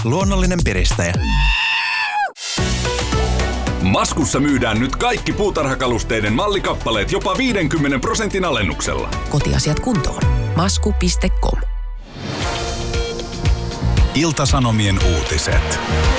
luonnollinen piristäjä. Maskussa myydään nyt kaikki puutarhakalusteiden mallikappaleet jopa 50% alennuksella. Kotiasiat kuntoon. Masku.com. Ilta-Sanomien uutiset.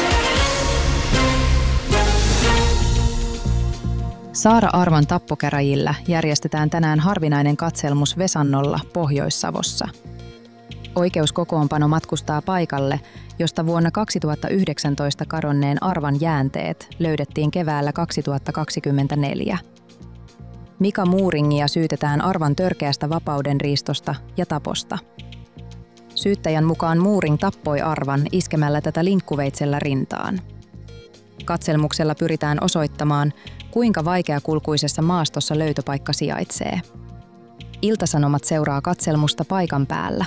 Saara Arvan tappokäräjillä järjestetään tänään harvinainen katselmus Vesannolla Pohjois-Savossa. Oikeuskokoonpano matkustaa paikalle, josta vuonna 2019 kadonneen Arvan jäänteet löydettiin keväällä 2024. Mika Muuringia syytetään Arvan törkeästä vapaudenriistosta ja taposta. Syyttäjän mukaan Muuring tappoi Arvan iskemällä tätä linkkuveitsellä rintaan. Katselmuksella pyritään osoittamaan, kuinka vaikeakulkuisessa maastossa löytöpaikka sijaitsee. Ilta-Sanomat seuraa katselmusta paikan päällä.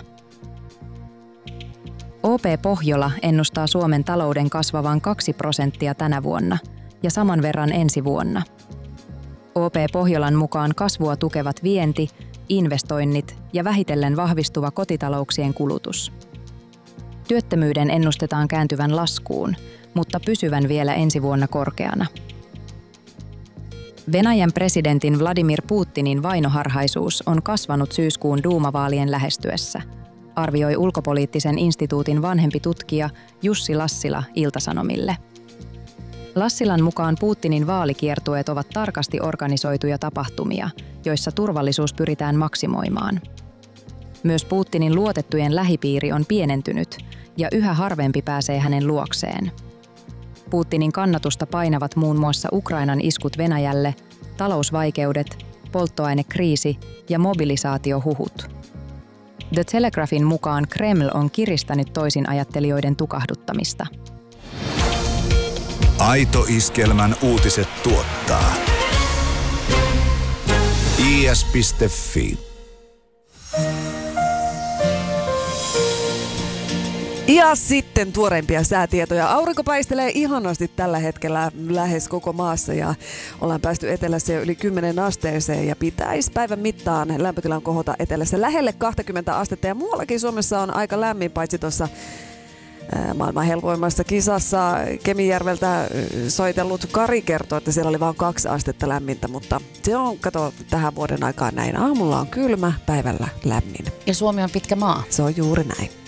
OP Pohjola ennustaa Suomen talouden kasvavan 2% tänä vuonna ja saman verran ensi vuonna. OP Pohjolan mukaan kasvua tukevat vienti, investoinnit ja vähitellen vahvistuva kotitalouksien kulutus. Työttömyyden ennustetaan kääntyvän laskuun, mutta pysyvän vielä ensi vuonna korkeana. Venäjän presidentin Vladimir Putinin vainoharhaisuus on kasvanut syyskuun duumavaalien lähestyessä, arvioi ulkopoliittisen instituutin vanhempi tutkija Jussi Lassila Ilta-Sanomille. Lassilan mukaan Putinin vaalikiertueet ovat tarkasti organisoituja tapahtumia, joissa turvallisuus pyritään maksimoimaan. Myös Putinin luotettujen lähipiiri on pienentynyt ja yhä harvempi pääsee hänen luokseen. Putinin kannatusta painavat muun muassa Ukrainan iskut Venäjälle, talousvaikeudet, polttoainekriisi ja mobilisaatiohuhut. The Telegraphin mukaan Kreml on kiristänyt toisinajattelijoiden tukahduttamista. Aito Iskelmän uutiset tuottaa is.fi. Ja sitten tuoreimpia säätietoja. Aurinko paistelee ihanasti tällä hetkellä lähes koko maassa ja ollaan päästy etelässä jo yli 10 asteeseen ja pitäisi päivän mittaan lämpötilan kohota etelässä lähelle 20 astetta. Ja muuallakin Suomessa on aika lämmin, paitsi tuossa maailman helpoimmassa kisassa Kemijärveltä soitellut Kari kertoo, että siellä oli vain 2 astetta lämmintä, mutta se on, kato, tähän vuoden aikaan näin. Aamulla on kylmä, päivällä lämmin. Ja Suomi on pitkä maa. Se on juuri näin.